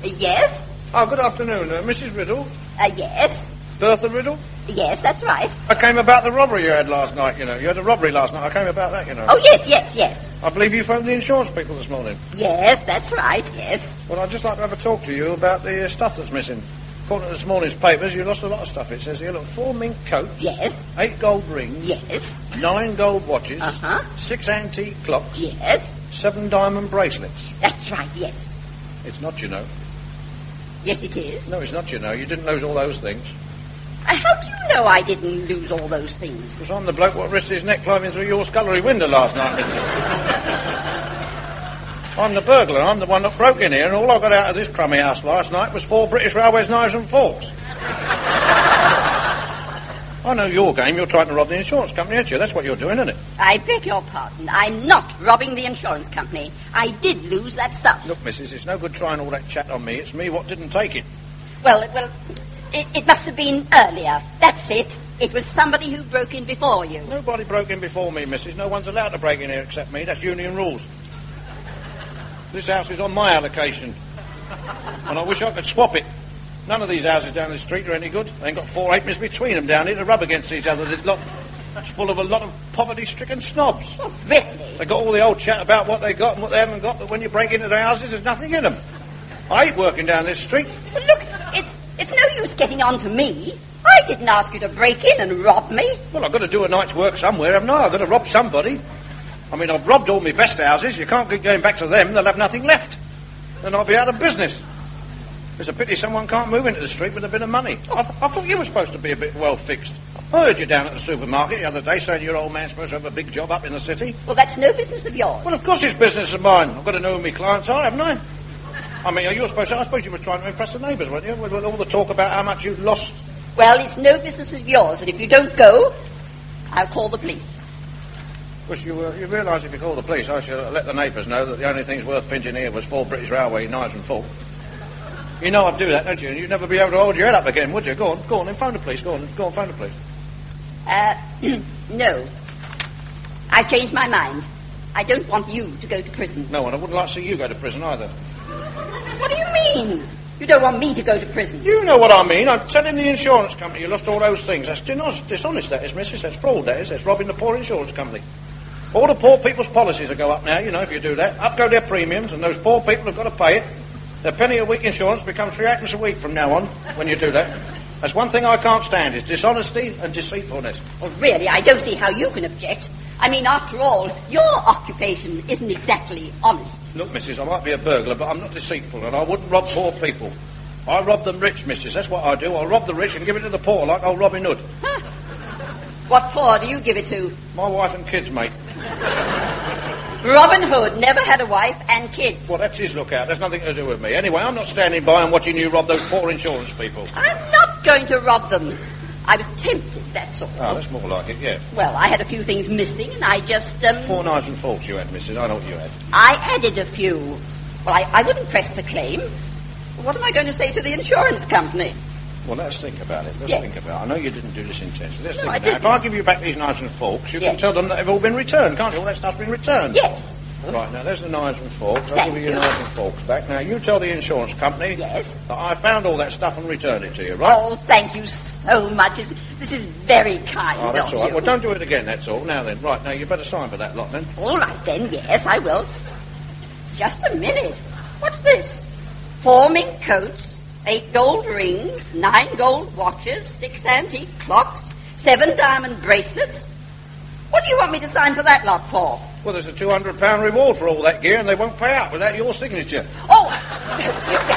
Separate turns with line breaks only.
Yes?
Oh, good afternoon. Mrs. Riddle?
Yes.
Bertha Riddle?
Yes, that's right.
I came about the robbery you had last night, you know. You had a robbery last night. I came about that, you know.
Oh, yes.
I believe you phoned the insurance people this morning.
Yes, that's right, yes.
Well, I'd just like to have a talk to you about the stuff that's missing. According to this morning's papers, you lost a lot of stuff. It says here, look, 4 mink coats.
Yes.
8 gold rings.
Yes.
9 gold watches. 6
Uh-huh.
antique clocks.
Yes.
7 diamond bracelets.
That's right, yes.
It's not, you know.
Yes, it is.
No, it's not, you know. You didn't lose all those things.
How do you know I didn't lose all those things?
Because I'm the bloke what risked his neck climbing through your scullery window last night, Mitzi. I'm the burglar. I'm the one that broke in here, and all I got out of this crummy house last night was 4 British Railways knives and forks. I know your game. You're trying to rob the insurance company, aren't you? That's what you're doing, isn't it?
I beg your pardon. I'm not robbing the insurance company. I did lose that stuff.
Look, missus, it's no good trying all that chat on me. It's me what didn't take it.
Well, it must have been earlier. That's it. It was somebody who broke in before you.
Nobody broke in before me, missus. No one's allowed to break in here except me. That's union rules. This house is on my allocation. And I wish I could swap it. None of these houses down the street are any good. They ain't got 4 halfpennies between them down here to rub against each other. This lot, that's full of a lot of poverty-stricken snobs.
Oh, really?
They got all the old chat about what they got and what they haven't got, but when you break into their houses, there's nothing in them. I hate working down this street.
But look, it's no use getting on to me. I didn't ask you to break in and rob me.
Well, I've got to do a night's work somewhere, haven't I? I've got to rob somebody. I mean, I've robbed all my best houses. You can't keep going back to them. They'll have nothing left. And I'll be out of business. It's a pity someone can't move into the street with a bit of money. I thought you were supposed to be a bit well fixed. I heard you down at the supermarket the other day saying your old man's supposed to have a big job up in the city.
Well, that's no business of yours.
Well, of course it's business of mine. I've got to know who my clients are, haven't I? I mean, I suppose you were trying to impress the neighbours, weren't you? With all the talk about how much you'd lost.
Well, it's no business of yours, and if you don't go, I'll call the police.
Of course, you realise if you call the police, I should let the neighbours know that the only things worth pinching here was 4 British Railway knives and forks. You know I'd do that, don't you? And you'd never be able to hold your head up again, would you? Go on, then phone the police. Go on, phone the police.
No. I've changed my mind. I don't want you to go to prison.
No, and I wouldn't like to see you go to prison either.
What do you mean? You don't want me to go to prison?
You know what I mean. I'm telling the insurance company you lost all those things. That's dishonest, that is, missus. That's fraud, that is. That's robbing the poor insurance company. All the poor people's policies will go up now, you know, if you do that. Up go their premiums, and those poor people have got to pay it. Their penny-a-week insurance becomes 3 halfpence a week from now on, when you do that. That's one thing I can't stand, is dishonesty and deceitfulness.
Well, really, I don't see how you can object. I mean, after all, your occupation isn't exactly honest.
Look, missus, I might be a burglar, but I'm not deceitful, and I wouldn't rob poor people. I rob them rich, missus. That's what I do. I rob the rich and give it to the poor, like old Robin Hood.
Huh. What for do you give it to?
My wife and kids, mate.
Robin Hood never had a wife and kids.
Well, that's his lookout. There's nothing to do with me. Anyway, I'm not standing by and watching you rob those poor insurance people.
I'm not going to rob them. I was tempted, that's all.
Oh, that's more like it, yeah.
Well, I had a few things missing, and I just,
4 knives and forks you had, missus. I know what you had.
I added a few. Well, I wouldn't press the claim. What am I going to say to the insurance company?
Well, let's think about it.
Yes.
Think about it. I know you didn't do this intentionally. Let's
No,
think
I
about it.
didn't.
If I give you back these knives and forks, you
Yes.
can tell them that they've all been returned, can't you? All that stuff's been returned.
Yes.
Right, now, there's the knives and forks. I'll
Thank
give you your
you.
knives and forks back. Now, you tell the insurance company
Yes.
that I found all that stuff and returned it to you, right?
Oh, thank you so much. This is very kind
Oh, that's
of
all right.
you.
Well, don't do it again, that's all. Now then, right, now, you better sign for that lot, then.
All right, then. Yes, I will. Just a minute. What's this? 4 mink coats, 8 gold rings, 9 gold watches, 6 antique clocks, 7 diamond bracelets. What do you want me to sign for that lot for?
Well, there's a £200 reward for all that gear, and they won't pay out without your signature.
Oh, you